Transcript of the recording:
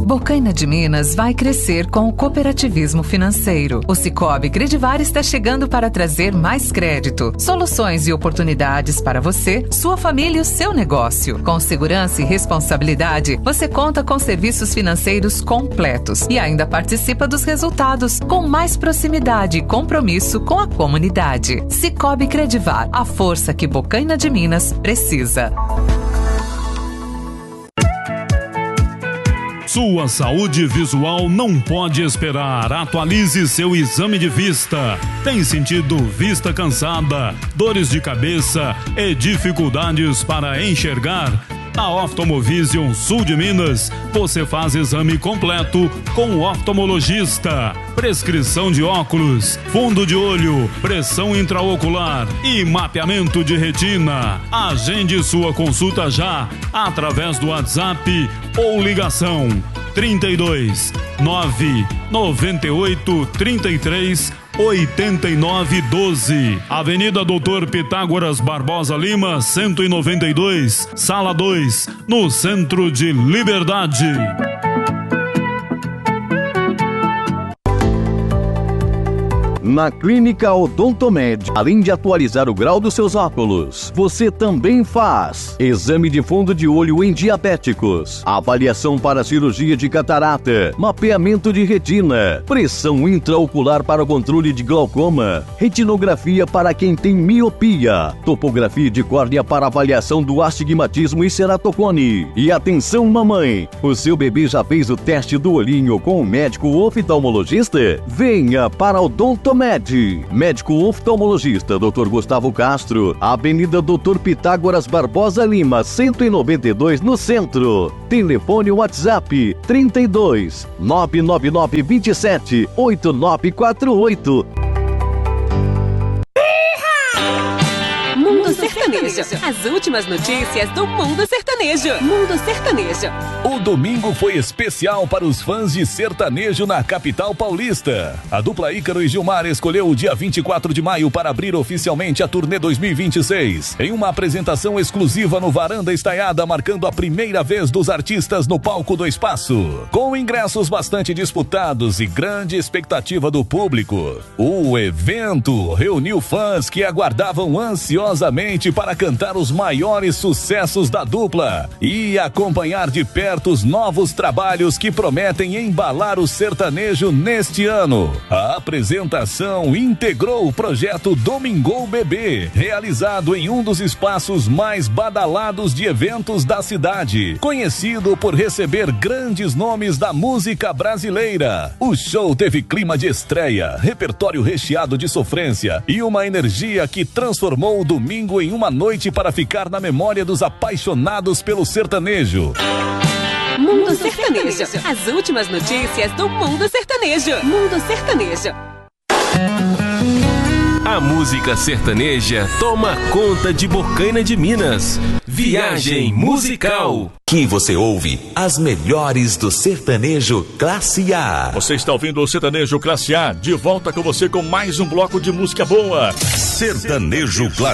Bocaina de Minas vai crescer com o cooperativismo financeiro. O Sicoob Credivar está chegando para trazer mais crédito, soluções e oportunidades para você, sua família e o seu negócio. Com segurança e responsabilidade, você conta com serviços financeiros completos e ainda participa dos resultados com mais proximidade e compromisso com a comunidade. Sicoob Credivar, a força que Bocaina de Minas precisa. Sua saúde visual não pode esperar. Atualize seu exame de vista. Tem sentido vista cansada, dores de cabeça e dificuldades para enxergar? Na Oftalmovision Sul de Minas, você faz exame completo com o oftalmologista. Prescrição de óculos, fundo de olho, pressão intraocular e mapeamento de retina. Agende sua consulta já através do WhatsApp ou ligação 32 998 33 8912, Avenida Doutor Pitágoras Barbosa Lima, 192, Sala 2, no centro de Liberdade. Na Clínica Odontomed, além de atualizar o grau dos seus óculos, você também faz exame de fundo de olho em diabéticos, avaliação para cirurgia de catarata, mapeamento de retina, pressão intraocular para o controle de glaucoma, retinografia para quem tem miopia, topografia de córnea para avaliação do astigmatismo e ceratocone. E atenção, mamãe, o seu bebê já fez o teste do olhinho com o médico oftalmologista? Venha para Odontomed. Médico oftalmologista Dr. Gustavo Castro, Avenida Doutor Pitágoras Barbosa Lima, 192, no centro. Telefone WhatsApp 32 999 27 8948. Mundo Sertanejo. As últimas notícias do Mundo Sertanejo. Mundo Sertanejo. O domingo foi especial para os fãs de sertanejo na capital paulista. A dupla Ícaro e Gilmar escolheu o dia 24 de maio para abrir oficialmente a turnê 2026. Em uma apresentação exclusiva no Varanda Estaiada, marcando a primeira vez dos artistas no palco do espaço. Com ingressos bastante disputados e grande expectativa do público, o evento reuniu fãs que aguardavam ansiosamente para cantar os maiores sucessos da dupla e acompanhar de perto os novos trabalhos que prometem embalar o sertanejo neste ano. A apresentação integrou o projeto Domingou Bebê, realizado em um dos espaços mais badalados de eventos da cidade, conhecido por receber grandes nomes da música brasileira. O show teve clima de estreia, repertório recheado de sofrência e uma energia que transformou o domingo em uma noite para ficar na memória dos apaixonados pelo sertanejo. Mundo Sertanejo. As últimas notícias do Mundo Sertanejo. Mundo Sertanejo. A música sertaneja toma conta de Bocaina de Minas. Viagem musical. Aqui você ouve as melhores do sertanejo Classe A. Você está ouvindo o Sertanejo Classe A, de volta com você com mais um bloco de música boa. Sertanejo Classe